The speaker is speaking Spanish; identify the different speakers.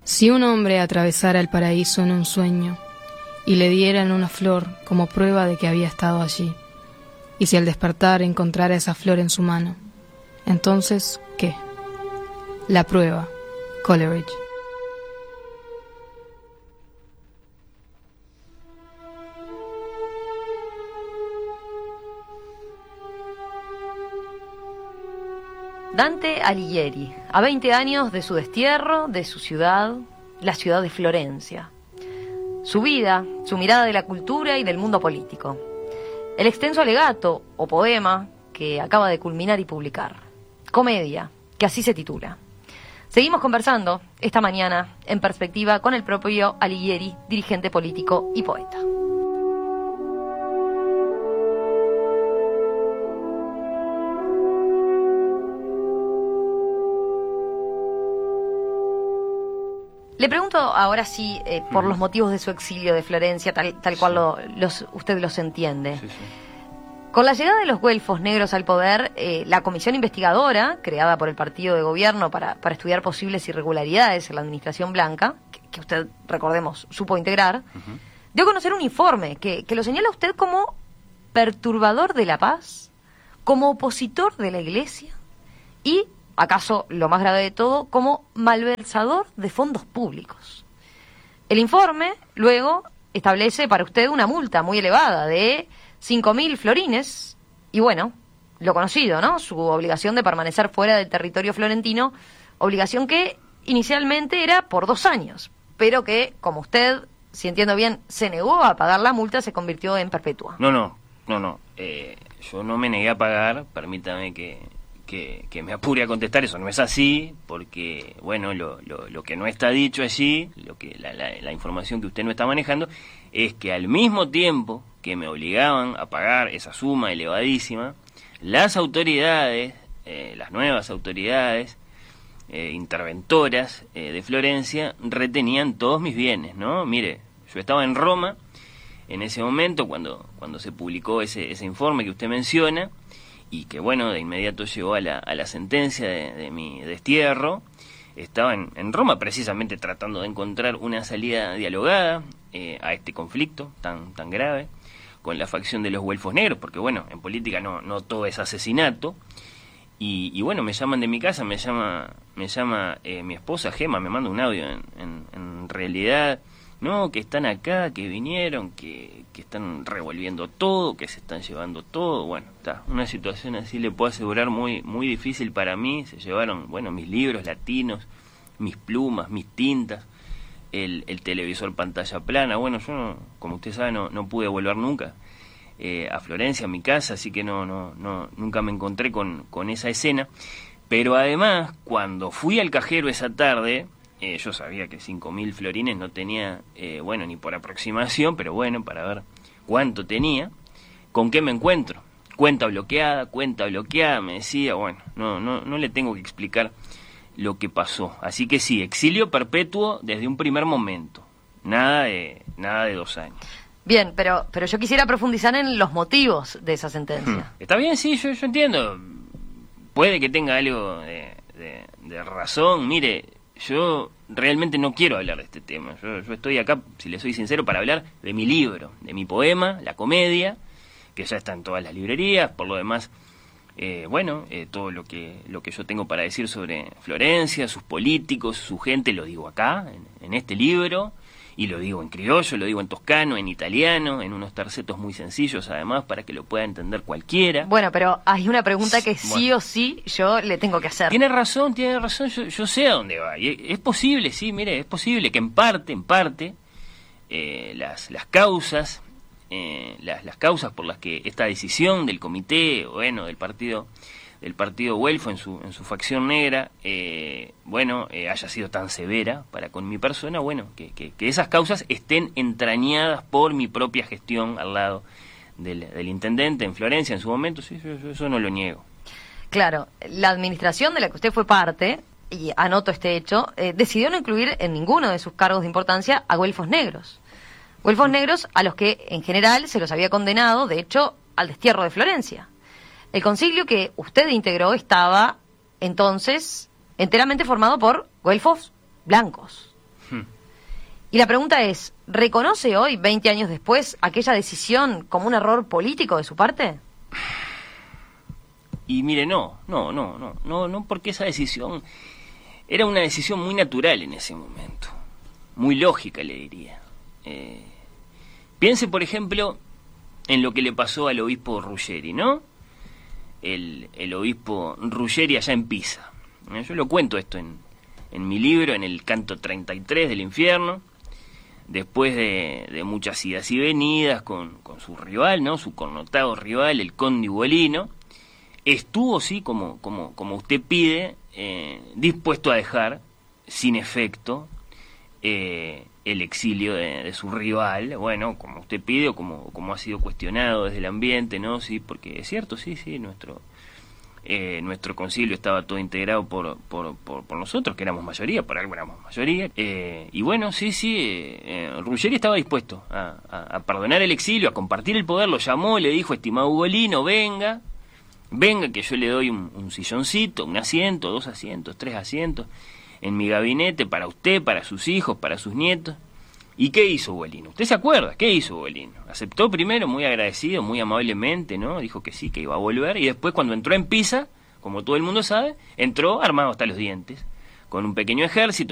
Speaker 1: Si un hombre atravesara el paraíso en un sueño y le dieran una flor como prueba de que había estado allí, y si al despertar encontrara esa flor en su mano, entonces, ¿qué? La prueba, Coleridge.
Speaker 2: Dante Alighieri, a 20 años de su destierro, de su ciudad, la ciudad de Florencia. Su vida, su mirada de la cultura y del mundo político. El extenso alegato, o poema, que acaba de culminar y publicar. Comedia, que así se titula. Seguimos conversando esta mañana en perspectiva con el propio Alighieri, dirigente político y poeta. Le pregunto ahora sí por los motivos de su exilio de Florencia, tal cual usted los entiende.
Speaker 3: Sí, sí.
Speaker 2: Con la llegada de los güelfos negros al poder, la comisión investigadora, creada por el partido de gobierno para estudiar posibles irregularidades en la administración blanca, que usted, recordemos, supo integrar, dio a conocer un informe que lo señala a usted como perturbador de la paz, como opositor de la Iglesia y, acaso lo más grave de todo, como malversador de fondos públicos. El informe, luego, establece para usted una multa muy elevada de 5.000 florines, y bueno, lo conocido, ¿no? Su obligación de permanecer fuera del territorio florentino, obligación que inicialmente era por 2 años, pero que, como usted, si entiendo bien, se negó a pagar la multa, se convirtió en perpetua.
Speaker 3: No. Yo no me negué a pagar, permítame que me apure a contestar, eso no es así, porque, bueno, lo que no está dicho allí, la información que usted no está manejando, es que al mismo tiempo que me obligaban a pagar esa suma elevadísima, las autoridades, las nuevas autoridades interventoras de Florencia, retenían todos mis bienes, ¿no? Mire, yo estaba en Roma en ese momento, cuando se publicó ese informe que usted menciona, y que bueno, de inmediato llegó a la sentencia de mi destierro. Estaba en Roma precisamente tratando de encontrar una salida dialogada a este conflicto tan grave con la facción de los güelfos negros, porque bueno, en política no todo es asesinato. Y bueno, me llaman de mi casa, me llama mi esposa Gema, me manda un audio en realidad, no, que están acá, que vinieron, que están revolviendo todo, que se están llevando todo. Bueno, está una situación así, le puedo asegurar, muy difícil para mí. Se llevaron, bueno, mis libros latinos, mis plumas, mis tintas, el televisor pantalla plana. Bueno, yo, como usted sabe, no pude volver nunca a Florencia, a mi casa, así que nunca me encontré con esa escena. Pero además, cuando fui al cajero esa tarde, yo sabía que 5.000 florines no tenía, bueno, ni por aproximación, pero bueno, para ver cuánto tenía. ¿Con qué me encuentro? Cuenta bloqueada, me decía. Bueno, no le tengo que explicar lo que pasó. Así que sí, exilio perpetuo desde un primer momento. Nada de 2 años.
Speaker 2: Bien, pero yo quisiera profundizar en los motivos de esa sentencia.
Speaker 3: Está bien, sí, yo entiendo. Puede que tenga algo de razón. Mire, yo realmente no quiero hablar de este tema. Yo estoy acá, si le soy sincero, para hablar de mi libro, de mi poema, La Comedia, que ya está en todas las librerías. Por lo demás, todo lo que yo tengo para decir sobre Florencia, sus políticos, su gente, lo digo acá, en este libro, y lo digo en criollo, lo digo en toscano, en italiano, en unos tercetos muy sencillos, además, para que lo pueda entender cualquiera.
Speaker 2: Bueno, pero hay una pregunta que sí o sí yo le tengo que hacer.
Speaker 3: Tiene razón, yo sé a dónde va. Y es posible, sí, mire, es posible que en parte, las causas, las causas por las que esta decisión del comité, bueno, del partido güelfo en su facción negra, haya sido tan severa para con mi persona, bueno, que esas causas estén entrañadas por mi propia gestión al lado del intendente en Florencia en su momento. Sí, yo eso no lo niego.
Speaker 2: Claro, la administración de la que usted fue parte, y anoto este hecho, decidió no incluir en ninguno de sus cargos de importancia a güelfos negros. Güelfos negros a los que en general se los había condenado, de hecho, al destierro de Florencia. El concilio que usted integró estaba, entonces, enteramente formado por güelfos blancos. Y la pregunta es, ¿reconoce hoy, 20 años después, aquella decisión como un error político de su parte?
Speaker 3: Y mire, no, porque esa decisión era una decisión muy natural en ese momento, muy lógica, le diría. Piense, por ejemplo, en lo que le pasó al obispo Ruggeri, ¿no? El obispo Ruggeri allá en Pisa. Yo lo cuento esto en mi libro, en el canto 33 del infierno, después de muchas idas y venidas con su rival, ¿no? Su connotado rival, el conde Ugolino, estuvo, sí, como usted pide, dispuesto a dejar sin efecto el exilio de su rival, bueno, como usted pide o como ha sido cuestionado desde el ambiente, ¿no? Sí, porque es cierto, sí, nuestro concilio estaba todo integrado por nosotros, que éramos mayoría, por algo éramos mayoría, y bueno, Ruggeri estaba dispuesto a perdonar el exilio, a compartir el poder, lo llamó, le dijo, estimado Ugolino, venga, que yo le doy un silloncito, un asiento, 2 asientos, 3 asientos, en mi gabinete para usted, para sus hijos, para sus nietos. ¿Y qué hizo Ugolino? ¿Usted se acuerda? ¿Qué hizo Ugolino? Aceptó primero, muy agradecido, muy amablemente, ¿no? Dijo que sí, que iba a volver, y después cuando entró en Pisa, como todo el mundo sabe, entró armado hasta los dientes, con un pequeño ejército,